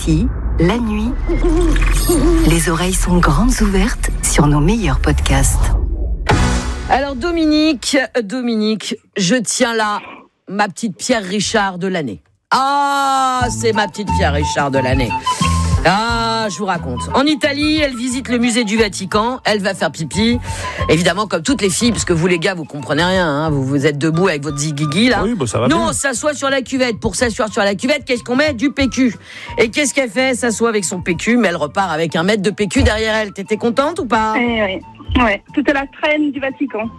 Ici, la nuit, les oreilles sont grandes ouvertes sur nos meilleurs podcasts. Alors Dominique, je tiens là ma petite Pierre Richard de l'année. Ah, c'est ma petite Pierre Richard de l'année. Ah, je vous raconte. En Italie, elle visite le musée du Vatican. Elle va faire pipi. Évidemment, comme toutes les filles, parce que vous les gars, vous comprenez rien. Hein, vous êtes debout avec votre zigigui là. Oui, bah ça va. Nous, bien. on s'assoit sur la cuvette. Pour s'asseoir sur la cuvette, qu'est-ce qu'on met ? Du PQ. Et qu'est-ce qu'elle fait ? Elle s'assoit avec son PQ, mais elle repart avec 1 mètre de PQ derrière elle. T'étais contente ou pas ? Oui. Ouais, toute la traîne du Vatican.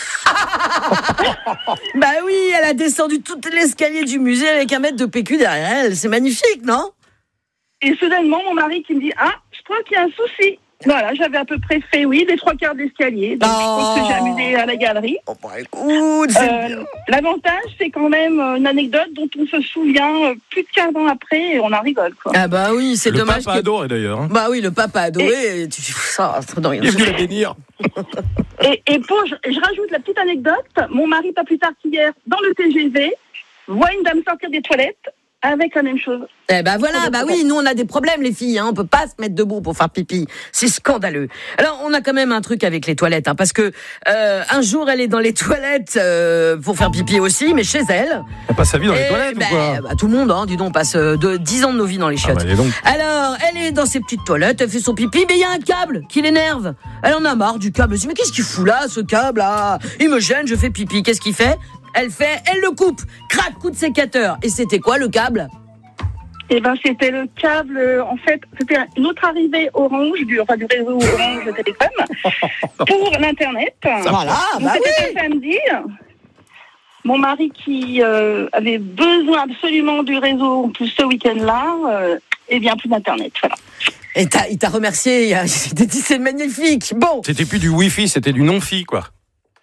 Bah oui, elle a descendu tout l'escalier du musée avec 1 mètre de PQ derrière elle. C'est magnifique, non ? Et soudainement, mon mari qui me dit « Ah, je crois qu'il y a un souci ». Voilà, j'avais à peu près fait, les 3/4 de l'escalier. Donc, je pense que j'ai amusé à la galerie. Oh bah écoute, c'est bien. L'avantage, c'est quand même une anecdote dont on se souvient plus de 15 ans après et on en rigole, quoi. Ah bah oui, c'est Le dommage. papa adoré d'ailleurs. Hein. Bah oui, le papa adoré. Et... Ça, non, Il est venu la bénir. Et je rajoute la petite anecdote. Mon mari, pas plus tard qu'hier, dans le TGV, voit une dame sortir des toilettes avec la même chose. Eh ben voilà, bah oui, nous on a des problèmes les filles, hein, on peut pas se mettre debout pour faire pipi, c'est scandaleux. Alors on a quand même un truc avec les toilettes, hein, parce que un jour elle est dans les toilettes pour faire pipi aussi, mais chez elle. Elle passe sa vie dans les toilettes ou quoi ? Bah, tout le monde, hein, dis donc, on passe 10 ans de nos vies dans les chiottes. Ah bah, donc. Alors elle est dans ses petites toilettes, elle fait son pipi, mais il y a un câble qui l'énerve. Elle en a marre du câble, elle se dit mais qu'est-ce qu'il fout là, ce câble là ? Il me gêne, je fais pipi, qu'est-ce qu'il fait ? Elle le coupe, crac, coup de sécateur. Et c'était quoi le câble ? Eh ben, c'était le câble, en fait, c'était une autre arrivée Orange, du réseau Orange Télécom, pour l'Internet. Voilà, Donc, c'était un samedi. Mon mari qui avait besoin absolument du réseau, en plus ce week-end-là, eh bien, plus d'Internet, voilà. Et il t'a remercié, il t'a dit c'est magnifique. Bon. C'était plus du Wi-Fi, c'était du non-fi quoi.